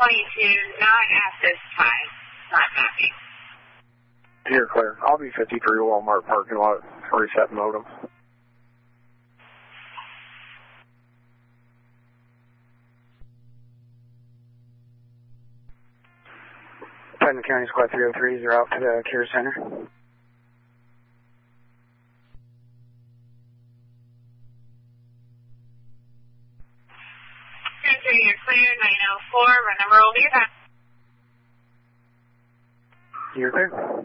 not at this time. Not mapping. You're clear. I'll be 53 Walmart parking lot. Reset modem. Putnam County Squad 303, you're out to the Care Center. You're clear, 904, run number will be back. You're clear.